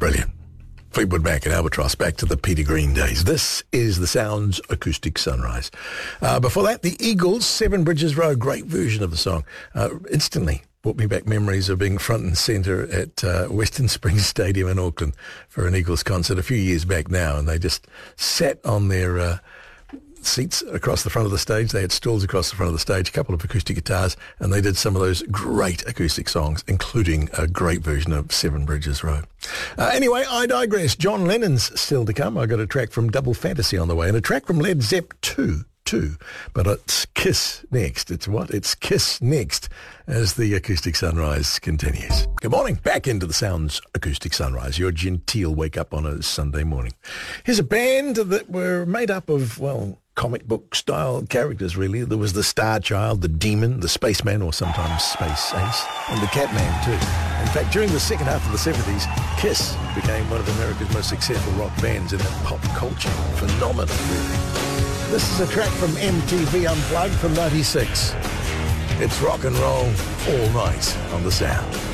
Brilliant. Fleetwood Mac and Albatross, back to the Peter Green days. This is the Sounds Acoustic Sunrise. Before that, the Eagles, Seven Bridges Road, great version of the song. Instantly brought me back memories of being front and centre at Western Springs Stadium in Auckland for an Eagles concert a few years back now, and they just sat on their seats across the front of the stage. They had stools across the front of the stage, a couple of acoustic guitars, and they did some of those great acoustic songs, including a great version of Seven Bridges Road. Anyway, I digress. John Lennon's still to come. I got a track from Double Fantasy on the way, and a track from Led Zepp 2. But it's Kiss next. It's Kiss next as the Acoustic Sunrise continues. Good morning. Back into the Sounds Acoustic Sunrise, your genteel wake up on a Sunday morning. Here's a band that were made up of, well, comic book style characters, really. There was the Star Child, the Demon, the Spaceman, or sometimes Space Ace, and the Catman too. In fact, during the second half of the 70s, Kiss became one of America's most successful rock bands in a pop culture phenomenon, really. This is a track from MTV Unplugged from 96. It's rock and roll all night on the Sound.